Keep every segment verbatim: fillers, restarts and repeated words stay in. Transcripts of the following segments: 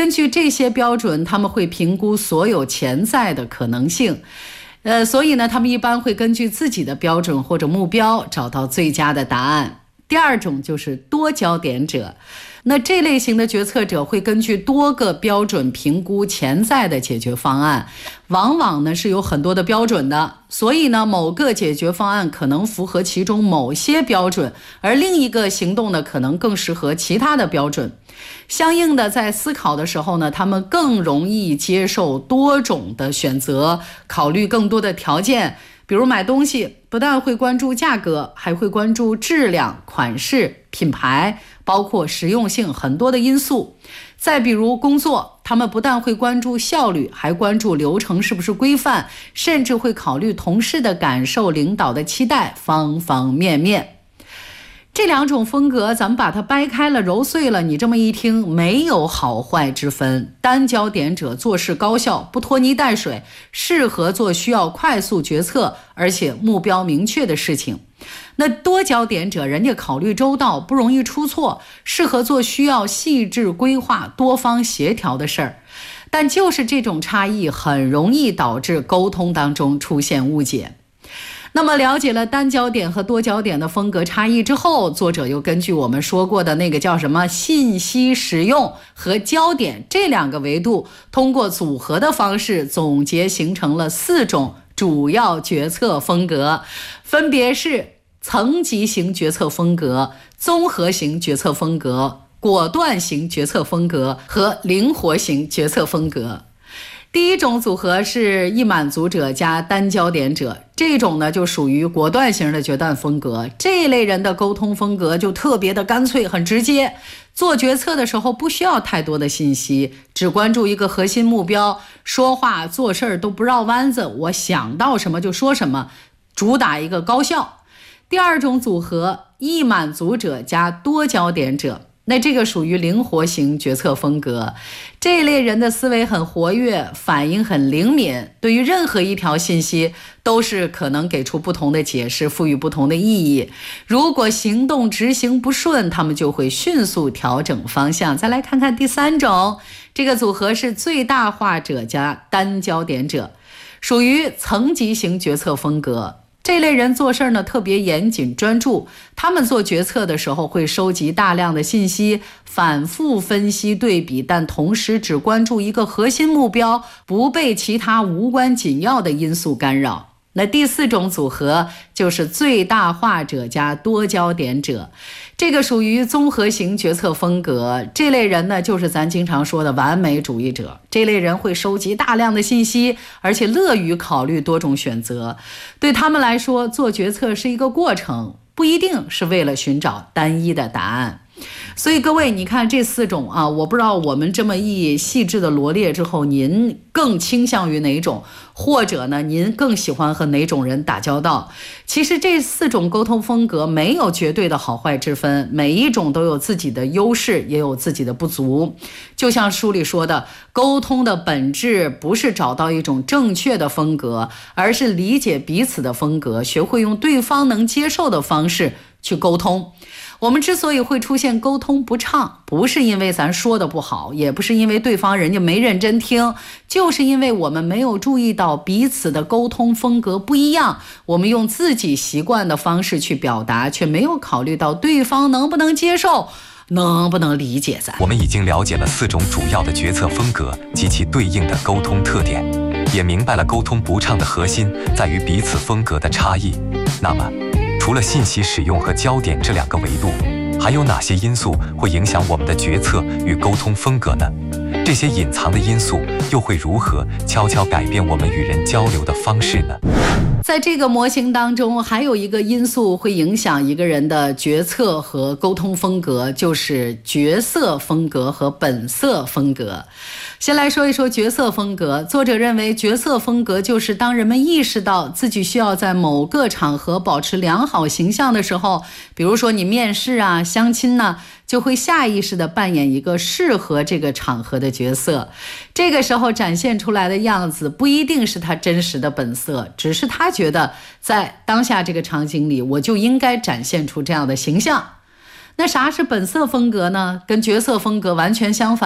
根据这些标准，他们会评估所有潜在的可能性。呃，所以呢，他们一般会根据自己的标准或者目标找到最佳的答案。第二种就是多焦点者，那这类型的决策者会根据多个标准评估潜在的解决方案，往往呢是有很多的标准的，所以呢某个解决方案可能符合其中某些标准，而另一个行动呢可能更适合其他的标准。相应的，在思考的时候呢，他们更容易接受多种的选择，考虑更多的条件。比如买东西，不但会关注价格，还会关注质量、款式、品牌，包括实用性很多的因素。再比如工作，他们不但会关注效率，还关注流程是不是规范，甚至会考虑同事的感受、领导的期待，方方面面。这两种风格咱们把它掰开了揉碎了，你这么一听，没有好坏之分。单焦点者做事高效，不拖泥带水，适合做需要快速决策而且目标明确的事情。那多焦点者人家考虑周到，不容易出错，适合做需要细致规划、多方协调的事儿。但就是这种差异很容易导致沟通当中出现误解。那么了解了单焦点和多焦点的风格差异之后，作者又根据我们说过的那个叫什么信息使用和焦点这两个维度，通过组合的方式总结形成了四种主要决策风格，分别是层级型决策风格、综合型决策风格、果断型决策风格和灵活型决策风格。第一种组合是易满足者加单焦点者，这种呢就属于果断型的决断风格。这一类人的沟通风格就特别的干脆，很直接，做决策的时候不需要太多的信息，只关注一个核心目标，说话做事儿都不绕弯子，我想到什么就说什么，主打一个高效。第二种组合，易满足者加多焦点者，那这个属于灵活型决策风格。这一类人的思维很活跃，反应很灵敏，对于任何一条信息都是可能给出不同的解释，赋予不同的意义。如果行动执行不顺，他们就会迅速调整方向。再来看看第三种，这个组合是最大化者加单焦点者，属于层级型决策风格。这类人做事呢特别严谨专注，他们做决策的时候会收集大量的信息，反复分析对比，但同时只关注一个核心目标，不被其他无关紧要的因素干扰。那第四种组合就是最大化者加多焦点者，这个属于综合型决策风格。这类人呢就是咱经常说的完美主义者，这类人会收集大量的信息，而且乐于考虑多种选择。对他们来说，做决策是一个过程，不一定是为了寻找单一的答案。所以各位，你看这四种啊，我不知道我们这么一细致的罗列之后，您更倾向于哪种，或者呢，您更喜欢和哪种人打交道？其实这四种沟通风格没有绝对的好坏之分，每一种都有自己的优势，也有自己的不足。就像书里说的，沟通的本质不是找到一种正确的风格，而是理解彼此的风格，学会用对方能接受的方式去沟通。我们之所以会出现沟通不畅，不是因为咱说的不好，也不是因为对方人家没认真听，就是因为我们没有注意到彼此的沟通风格不一样，我们用自己习惯的方式去表达，却没有考虑到对方能不能接受，能不能理解咱。 我们已经了解了四种主要的决策风格及其对应的沟通特点，也明白了沟通不畅的核心在于彼此风格的差异。那么除了信息使用和焦点这两个维度，还有哪些因素会影响我们的决策与沟通风格呢？这些隐藏的因素又会如何悄悄改变我们与人交流的方式呢？ 在这个模型当中，还有一个因素会影响一个人的决策和沟通风格，就是角色风格和本色风格。先来说一说角色风格。作者认为，角色风格就是当人们意识到自己需要在某个场合保持良好形象的时候，比如说你面试啊、相亲呢、啊，就会下意识地扮演一个适合这个场合的角色。这个时候展现出来的样子不一定是他真实的本色，只是他觉得在当下这个场景里，我就应该展现出这样的形象。那啥是本色风格呢？跟角色风格完全相反。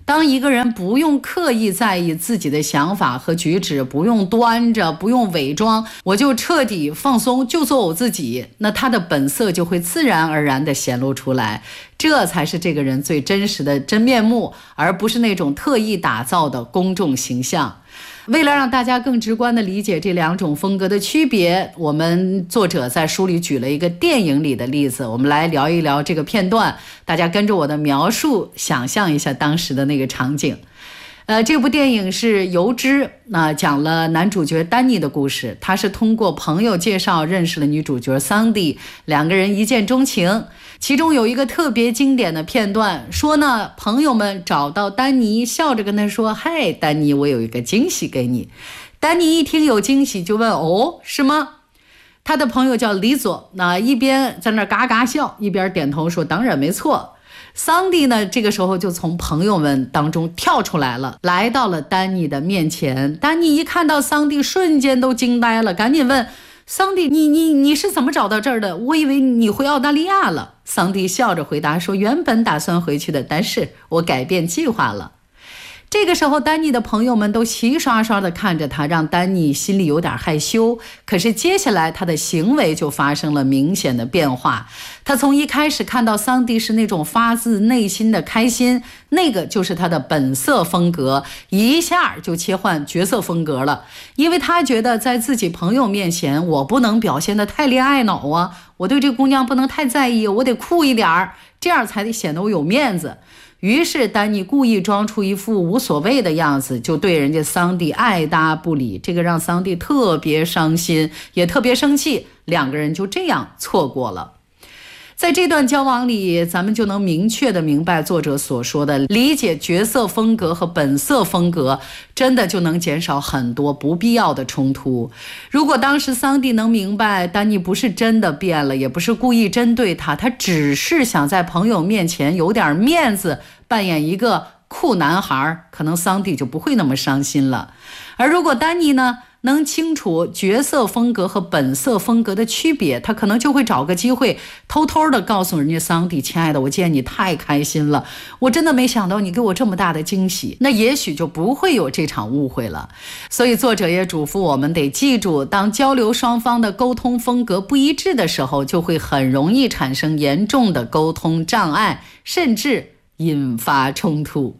当一个人不用刻意在意自己的想法和举止，不用端着，不用伪装，我就彻底放松，就做我自己，那他的本色就会自然而然地显露出来，这才是这个人最真实的真面目，而不是那种特意打造的公众形象。为了让大家更直观地理解这两种风格的区别，我们作者在书里举了一个电影里的例子，我们来聊一聊这个片段，大家跟着我的描述想象一下当时的那个场景。呃，这部电影是油脂，那、呃、讲了男主角丹尼的故事。他是通过朋友介绍认识了女主角桑迪，两个人一见钟情。其中有一个特别经典的片段，说呢，朋友们找到丹尼，笑着跟他说：“嗨，丹尼，我有一个惊喜给你。”丹尼一听有惊喜，就问：“哦，是吗？”他的朋友叫李佐，那一边在那嘎嘎笑，一边点头说：“当然没错。”桑迪呢，这个时候就从朋友们当中跳出来了，来到了丹尼的面前。丹尼一看到桑迪，瞬间都惊呆了，赶紧问桑迪：“你你你是怎么找到这儿的？我以为你回澳大利亚了。”桑迪笑着回答说：“原本打算回去的，但是我改变计划了。”这个时候，丹尼的朋友们都齐刷刷地看着他，让丹尼心里有点害羞。可是接下来他的行为就发生了明显的变化。他从一开始看到桑迪是那种发自内心的开心，那个就是他的本色风格，一下就切换角色风格了。因为他觉得在自己朋友面前，我不能表现得太恋爱脑啊，我对这姑娘不能太在意，我得酷一点儿，这样才得显得我有面子。于是丹尼故意装出一副无所谓的样子，就对人家桑迪爱答不理，这个让桑迪特别伤心，也特别生气，两个人就这样错过了。在这段交往里，咱们就能明确地明白作者所说的，理解角色风格和本色风格，真的就能减少很多不必要的冲突。如果当时桑迪能明白丹尼不是真的变了，也不是故意针对他，他只是想在朋友面前有点面子，扮演一个酷男孩，可能桑迪就不会那么伤心了。而如果丹尼呢，能清楚角色风格和本色风格的区别，他可能就会找个机会偷偷的告诉人家桑迪：“亲爱的，我见你太开心了，我真的没想到你给我这么大的惊喜。”那也许就不会有这场误会了。所以作者也嘱咐我们得记住，当交流双方的沟通风格不一致的时候，就会很容易产生严重的沟通障碍，甚至引发冲突。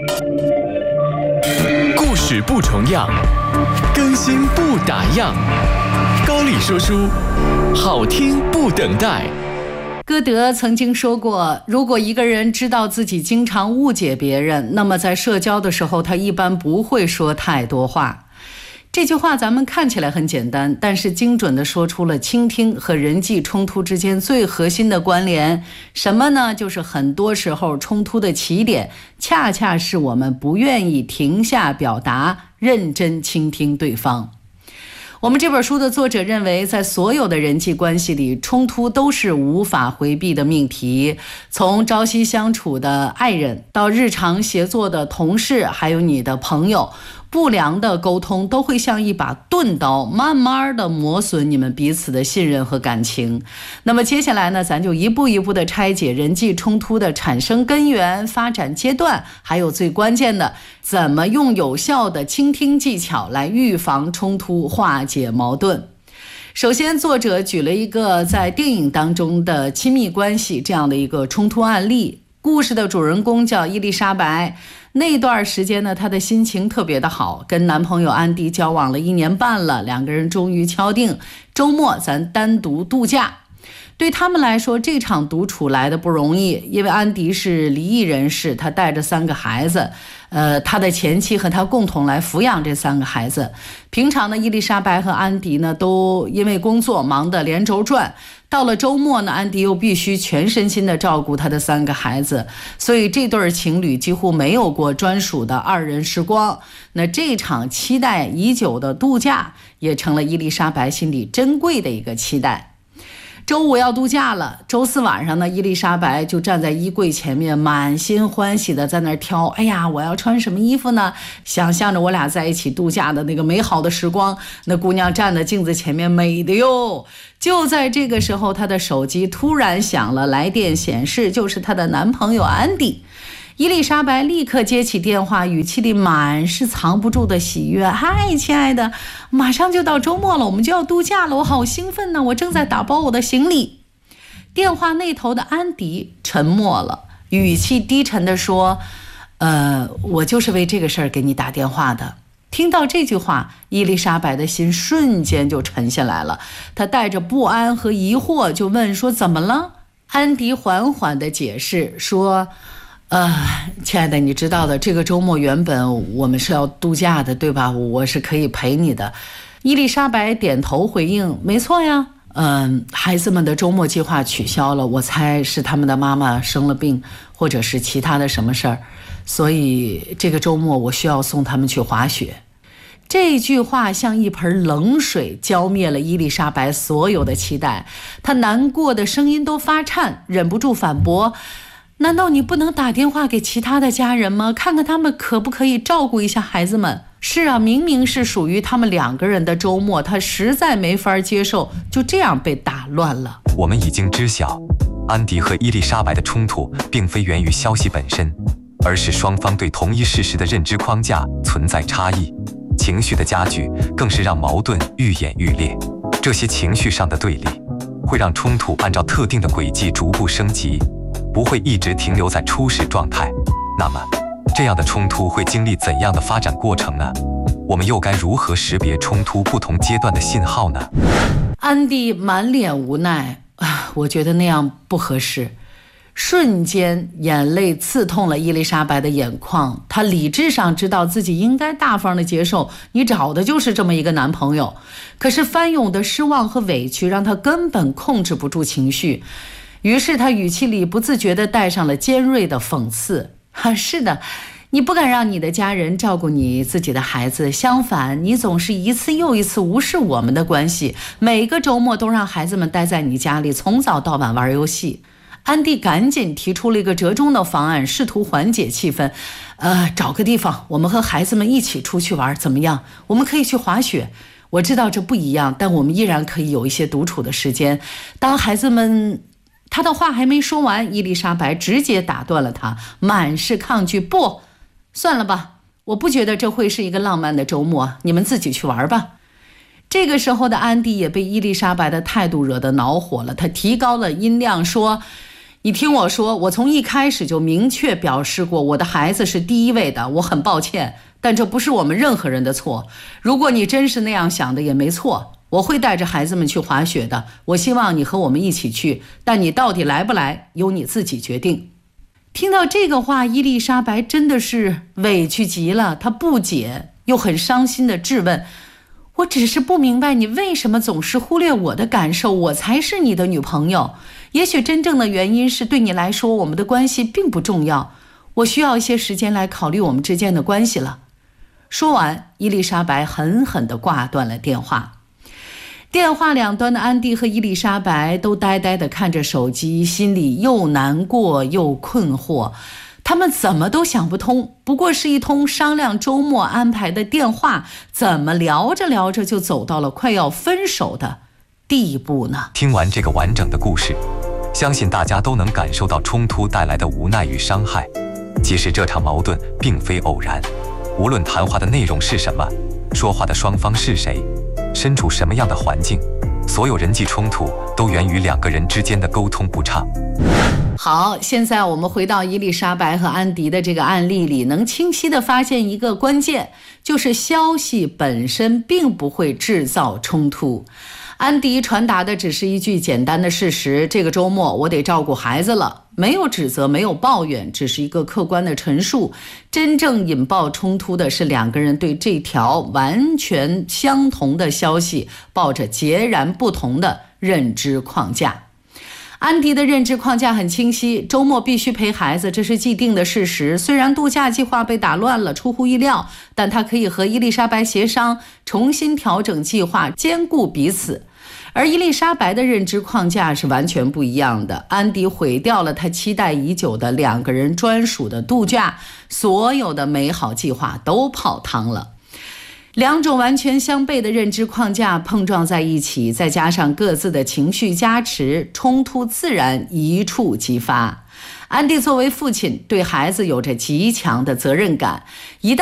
故事不重样，更新不打烊。高丽说书，好听不等待。 歌德曾经说过，如果一个人知道自己经常误解别人，那么在社交的时候，他一般不会说太多话。这句话咱们看起来很简单，但是精准地说出了倾听和人际冲突之间最核心的关联。什么呢？就是很多时候冲突的起点，恰恰是我们不愿意停下表达，认真倾听对方。我们这本书的作者认为，在所有的人际关系里，冲突都是无法回避的命题。从朝夕相处的爱人，到日常协作的同事，还有你的朋友，不良的沟通都会像一把钝刀，慢慢的磨损你们彼此的信任和感情。那么接下来呢，咱就一步一步的拆解人际冲突的产生根源、发展阶段，还有最关键的，怎么用有效的倾听技巧来预防冲突、化解矛盾。首先，作者举了一个在电影当中的亲密关系这样的一个冲突案例。故事的主人公叫伊丽莎白，那段时间呢，她的心情特别的好，跟男朋友安迪交往了一年半了，两个人终于敲定周末咱单独度假。对他们来说，这场独处来的不容易，因为安迪是离异人士，他带着三个孩子，呃，他的前妻和他共同来抚养这三个孩子。平常呢，伊丽莎白和安迪呢都因为工作忙得连轴转，到了周末呢，安迪又必须全身心的照顾他的三个孩子，所以这对情侣几乎没有过专属的二人时光。那这场期待已久的度假，也成了伊丽莎白心里珍贵的一个期待。周五要度假了，周四晚上呢，伊丽莎白就站在衣柜前面，满心欢喜的在那儿挑，哎呀，我要穿什么衣服呢？想象着我俩在一起度假的那个美好的时光。那姑娘站在镜子前面，美的哟。就在这个时候，她的手机突然响了，来电显示就是她的男朋友安迪。 伊丽莎白立刻接起电话，语气里满是藏不住的喜悦。嗨，亲爱的，马上就到周末了，我们就要度假了，我好兴奋呢，我正在打包我的行李。电话那头的安迪沉默了，语气低沉地说，呃，我就是为这个事儿给你打电话的。听到这句话，伊丽莎白的心瞬间就沉下来了，她带着不安和疑惑就问说，怎么了？安迪缓缓地解释说，呃，亲爱的，你知道的，这个周末原本我们是要度假的，对吧？我是可以陪你的。伊丽莎白点头回应，没错呀。嗯，孩子们的周末计划取消了，我猜是他们的妈妈生了病，或者是其他的什么事儿，所以这个周末我需要送他们去滑雪。这句话像一盆冷水浇灭了伊丽莎白所有的期待，她难过的声音都发颤，忍不住反驳，难道你不能打电话给其他的家人吗？看看他们可不可以照顾一下孩子们？是啊，明明是属于他们两个人的周末，他实在没法接受就这样被打乱了。 我们已经知晓，安迪和伊丽莎白的冲突并非源于消息本身，而是双方对同一事实的认知框架存在差异。情绪的加剧更是让矛盾愈演愈烈。这些情绪上的对立会让冲突按照特定的轨迹逐步升级，不会一直停留在初始状态。那么这样的冲突会经历怎样的发展过程呢？我们又该如何识别冲突不同阶段的信号呢？ 安迪满脸无奈，啊，我觉得那样不合适。瞬间眼泪刺痛了伊丽莎白的眼眶，她理智上知道自己应该大方的接受，你找的就是这么一个男朋友，可是翻涌的失望和委屈让她根本控制不住情绪，于是她语气里不自觉地带上了尖锐的讽刺。啊，是的，你不敢让你的家人照顾你自己的孩子，相反，你总是一次又一次无视我们的关系，每个周末都让孩子们待在你家里，从早到晚玩游戏。安迪赶紧提出了一个折中的方案，试图缓解气氛。呃，找个地方，我们和孩子们一起出去玩，怎么样？我们可以去滑雪。我知道这不一样，但我们依然可以有一些独处的时间。当孩子们……他的话还没说完，伊丽莎白直接打断了他，满是抗拒。不，算了吧，我不觉得这会是一个浪漫的周末，你们自己去玩吧。这个时候的安迪也被伊丽莎白的态度惹得恼火了，他提高了音量说，你听我说，我从一开始就明确表示过，我的孩子是第一位的，我很抱歉，但这不是我们任何人的错。如果你真是那样想的也没错，我会带着孩子们去滑雪的，我希望你和我们一起去，但你到底来不来，由你自己决定。听到这个话，伊丽莎白真的是委屈极了，她不解又很伤心地质问，我只是不明白你为什么总是忽略我的感受，我才是你的女朋友。也许真正的原因是对你来说，我们的关系并不重要，我需要一些时间来考虑我们之间的关系了。说完，伊丽莎白狠狠地挂断了电话。电话两端的安迪和伊丽莎白都呆呆地看着手机，心里又难过又困惑。他们怎么都想不通，不过是一通商量周末安排的电话，怎么聊着聊着就走到了快要分手的地步呢？ 听完这个完整的故事，相信大家都能感受到冲突带来的无奈与伤害。其实这场矛盾并非偶然，无论谈话的内容是什么，说话的双方是谁，身处什么样的环境，所有人际冲突都源于两个人之间的沟通不畅。 好，现在我们回到伊丽莎白和安迪的这个案例里，能清晰地发现一个关键，就是消息本身并不会制造冲突。安迪传达的只是一句简单的事实，这个周末我得照顾孩子了，没有指责，没有抱怨，只是一个客观的陈述。真正引爆冲突的是两个人对这条完全相同的消息抱着截然不同的认知框架。安迪的认知框架很清晰，周末必须陪孩子，这是既定的事实。虽然度假计划被打乱了，出乎意料，但他可以和伊丽莎白协商，重新调整计划，兼顾彼此。而伊丽莎白的认知框架是完全不一样的，安迪毁掉了他期待已久的两个人专属的度假，所有的美好计划都泡汤了。两种完全相悖的认知框架碰撞在一起，再加上各自的情绪加持，冲突自然一触即发。 安迪作为父亲，对孩子有着极强的责任感，一旦